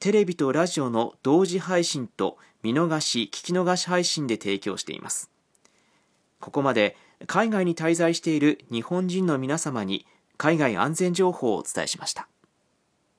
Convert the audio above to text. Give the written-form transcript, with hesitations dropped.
テレビとラジオの同時配信と見逃し・聞き逃し配信で提供しています。ここまで海外に滞在している日本人の皆様に海外安全情報をお伝えしました。